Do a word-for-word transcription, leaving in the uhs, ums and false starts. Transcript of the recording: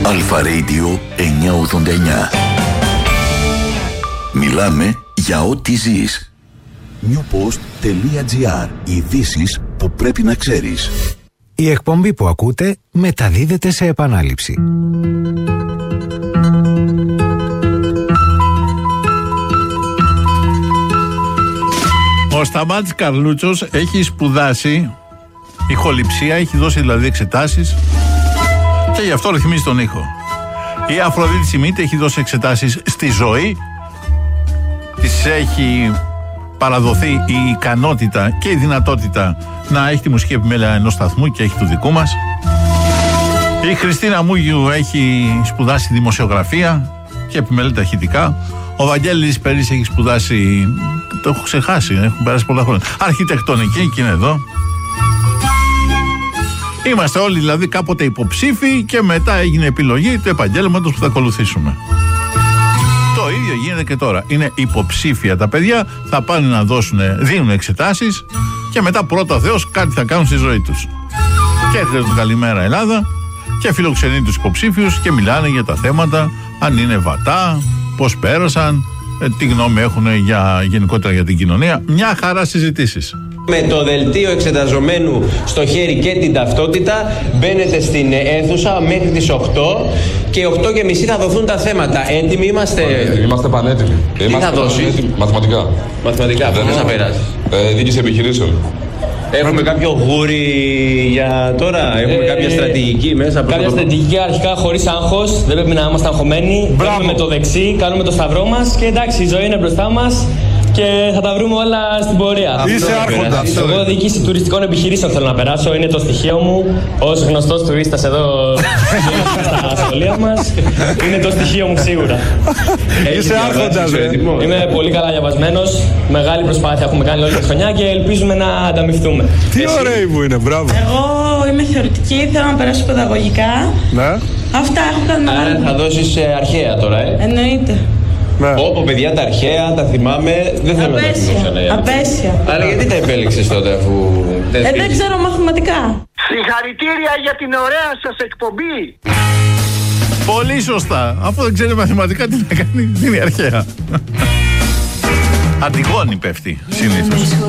Αλφα Radio εννιακόσια ογδόντα εννιά. Μιλάμε για ό,τι ζεις. newpost.gr. Ειδήσεις που πρέπει να ξέρεις. Η εκπομπή που ακούτε μεταδίδεται σε επανάληψη. Ο Σταμάτης Καρλούτσος έχει σπουδάσει ηχοληψία, έχει δώσει δηλαδή εξετάσεις και γι' αυτό ρυθμίζει τον ήχο. Η Αφροδίτη Σιμίτη έχει δώσει εξετάσεις στη ζωή, της έχει παραδοθεί η ικανότητα και η δυνατότητα να έχει τη μουσική επιμέλεια ενός σταθμού και έχει του δικού μας. Η Χριστίνα Μούγιου έχει σπουδάσει δημοσιογραφία και επιμελείται αρχιτικά. Ο Βαγγέλης Περής έχει σπουδάσει, το έχω ξεχάσει, έχουν περάσει πολλά χρόνια, αρχιτεκτονική και είναι εδώ. Είμαστε όλοι δηλαδή κάποτε υποψήφοι και μετά έγινε επιλογή του επαγγέλματος που θα ακολουθήσουμε. Το ίδιο γίνεται και τώρα. Είναι υποψήφια τα παιδιά, θα πάνε να δώσουν, δίνουν εξετάσεις και μετά πρώτα Θεός κάτι θα κάνουν στη ζωή τους. Και έρχεται το Καλημέρα Ελλάδα και φιλοξενεί τους υποψήφιους και μιλάνε για τα θέματα, αν είναι βατά, πώς πέρασαν, τι γνώμη έχουν για, γενικότερα για την κοινωνία. Μια χαρά συζητήσεις. Με το δελτίο εξεταζομένου στο χέρι και την ταυτότητα μπαίνετε στην αίθουσα μέχρι τις οκτώ και οκτώ και μισή θα δοθούν τα θέματα. Έντιμοι είμαστε. Είμαστε πανέτοιμοι. Τι είμαστε θα δώσεις? Μαθηματικά. Μαθηματικά, πώς θα περάσει? Ε, διοίκηση επιχειρήσεων. Έχουμε κάποιο γούρι για τώρα, έχουμε ε, κάποια στρατηγική μέσα από κάποια το... στρατηγική αρχικά χωρίς άγχος, δεν πρέπει να είμαστε αγχωμένοι. Μπαίνουμε με το δεξί, κάνουμε το σταυρό μας και εντάξει, η ζωή είναι μπροστά μας και θα τα βρούμε όλα στην πορεία. Είσαι άρχοντας. Εγώ διοίκηση τουριστικών επιχειρήσεων θέλω να περάσω, είναι το στοιχείο μου. Ως γνωστός τουρίστας εδώ στα σχολεία μας, είναι το στοιχείο μου σίγουρα. Είσαι άρχοντας. Είμαι πολύ καλά διαβασμένος, μεγάλη προσπάθεια έχουμε κάνει όλη τη χρονιά και ελπίζουμε να ανταμυφθούμε. Τι ωραίοι που είναι, μπράβο. Εγώ είμαι θεωρητική, θέλω να περάσω παιδαγωγικά. Ναι. Αυτά έχω κάνει. Άρα θα δώσεις αρχαία τώρα, ε. Εννοείται. Ναι. Όπω παιδιά τα αρχαία, τα θυμάμαι, δεν θέλω να τα θυμίσω. Ναι. Απέσια. Αλλά γιατί τα επέλεξες τότε αφού δεν Ε, δεν ξέρω μαθηματικά. Συγχαρητήρια για την ωραία σας εκπομπή. Πολύ σωστά. Αφού δεν ξέρει μαθηματικά τι να κάνει, είναι αρχαία. Αντιγόνη πέφτει συνήθως.